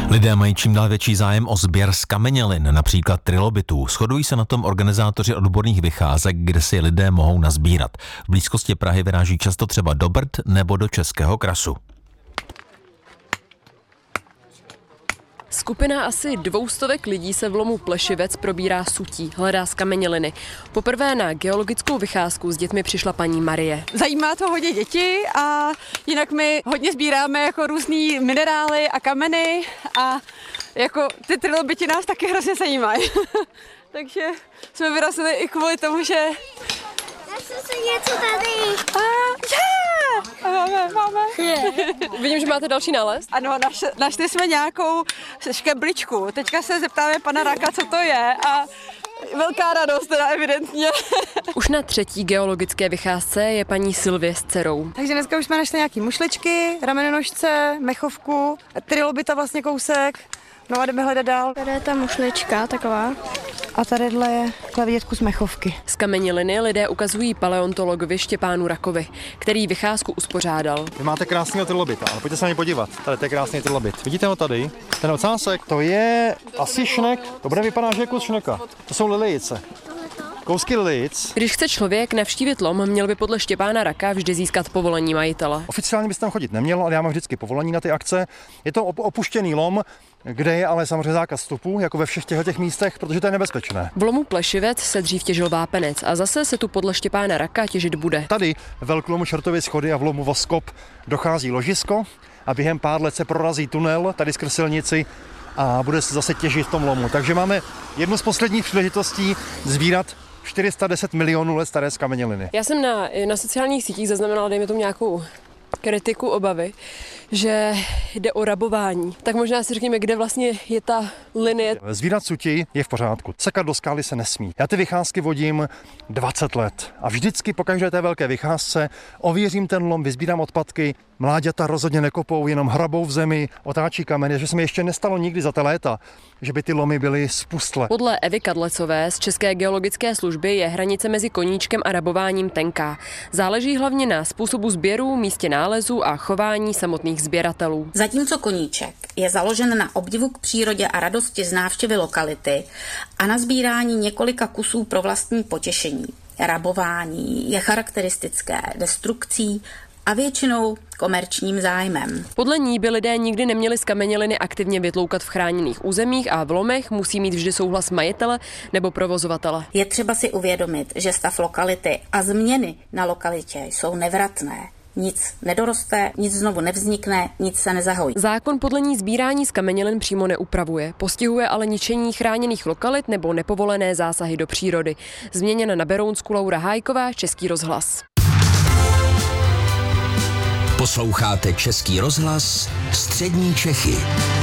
Lidé mají čím dál větší zájem o sběr zkamenělin, například trilobitů. Shodují se na tom organizátoři odborných vycházek, kde si lidé mohou nazbírat. V blízkosti Prahy vyráží často třeba do Brd nebo do Českého Krasu. Skupina asi 200 lidí se v lomu Plešivec probírá sutí, hledá zkameněliny. Poprvé na geologickou vycházku s dětmi přišla paní Marie. Zajímá to hodně děti a jinak my hodně sbíráme jako různý minerály a kameny a jako ty trilobiti nás taky hrozně zajímají. Takže jsme vyrazili i kvůli tomu, že... Zase něco tady. Máme. Vidím, že máte další nález. Ano, našli jsme nějakou škebličku. Teďka se zeptáme pana Raka, co to je a velká radost teda evidentně. Už na 3. geologické vycházce je paní Sylvie s dcerou. Takže dneska už jsme našli nějaký mušličky, ramenonožce, mechovku, trilobita vlastně kousek. No a jdeme hledat dál. Tady je ta mušlička taková. A tadyhle je vidět kus mechovky. Zkameněliny lidé ukazují paleontologovi Štěpánu Rakovi, který vycházku uspořádal. Vy máte krásného trilobita, ale pojďte se na ně podívat. Tady to je krásný trilobit. Vidíte ho tady? Ten ocásek, to je asi šnek. To bude vypadat, že je kus šneka. To jsou lilijice. Kousky lilijic. Když chce člověk navštívit lom, měl by podle Štěpána Raka vždy získat povolení majitele. Oficiálně byste tam chodit neměl, ale já mám vždycky povolení na ty akce. Je to opuštěný lom, kde je ale samozřejmě zákaz vstupu, jako ve všech těch místech, protože to je nebezpečné. V lomu Plešivec se dřív těžil vápenec a zase se tu podle Štěpána Raka těžit bude. Tady v velklomu Čertovy schody a v lomu Voskop dochází ložisko a během pár let se prorazí tunel tady skrz silnici a bude se zase těžit v tom lomu. Takže máme jednu z posledních příležitostí sbírat 410 milionů let staré zkameněliny. Já jsem na sociálních sítích zaznamenala, dejme tomu nějakou kritiku, obavy, že jde o rabování. Tak možná si řekněme, kde vlastně je ta linie. Sbírat suti je v pořádku. Sekat do skály se nesmí. Já ty vycházky vodím 20 let a vždycky po každé té velké vycházce ověřím ten lom, vysbírám odpadky. Mláďata rozhodně nekopou, jenom hrabou v zemi, otáčí kameny, že se mi ještě nestalo nikdy za ta léta, že by ty lomy byly spustlé. Podle Evy Kadlecové z České geologické služby je hranice mezi koníčkem a rabováním tenká. Záleží hlavně na způsobu sběru, místě nálezu a chování samotných sběratelů. Zatímco koníček je založen na obdivu k přírodě a radosti z návštěvy lokality a na sbírání několika kusů pro vlastní potěšení. Rabování je charakteristické destrukcí a většinou komerčním zájmem. Podle ní by lidé nikdy neměli zkameněliny aktivně vytloukat v chráněných územích a v lomech musí mít vždy souhlas majitele nebo provozovatele. Je třeba si uvědomit, že stav lokality a změny na lokalitě jsou nevratné. Nic nedoroste, nic znovu nevznikne, nic se nezahojí. Zákon podle ní sbírání zkamenělin přímo neupravuje. Postihuje ale ničení chráněných lokalit nebo nepovolené zásahy do přírody. Změněna na Berounsku Laura Hájková, Český rozhlas. Posloucháte Český rozhlas, Střední Čechy.